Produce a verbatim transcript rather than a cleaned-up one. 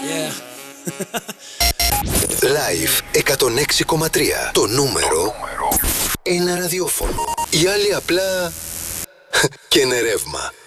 Yeah. Live εκατόν έξι κόμμα τρία. Το νούμερο ένα ραδιόφωνο. Οι άλλοι απλά και είναι ρεύμα.